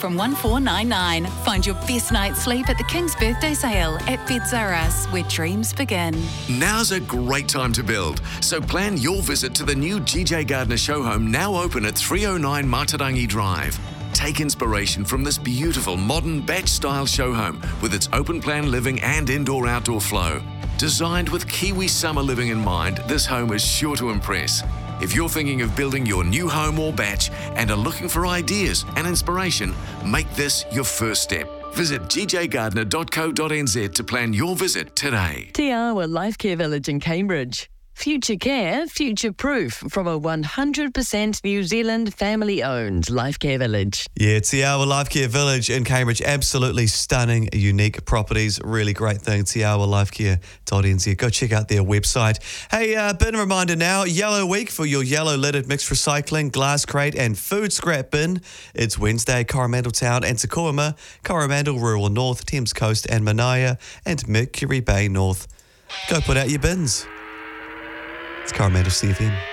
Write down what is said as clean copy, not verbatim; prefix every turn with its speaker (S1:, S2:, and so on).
S1: from $1,499. Find your best night's sleep at the King's Birthday Sale at Beds R Us, where dreams begin.
S2: Now's a great time to build, so plan your visit to the new GJ Gardner show home, now open at 309 Matarangi Drive. Take inspiration from this beautiful modern batch-style show home with its open-plan living and indoor-outdoor flow. Designed with Kiwi summer living in mind, this home is sure to impress. If you're thinking of building your new home or batch and are looking for ideas and inspiration, make this your first step. Visit gjgardner.co.nz to plan your visit today.
S3: Te Awa Life Care Village in Cambridge. Future care, future proof from a 100% New Zealand family-owned Life Care Village.
S4: Yeah, Te Awa Life Care Village in Cambridge. Absolutely stunning, unique properties. Really great thing. teawalifecare.nz. Go check out their website. Hey, bin reminder now. Yellow week for your yellow lidded mixed recycling, glass crate and food scrap bin. It's Wednesday, Coromandel Town and Te Koima, Coromandel Rural North, Thames Coast and Manaia and Mercury Bay North. Go put out your bins. It's Coromandel CFM.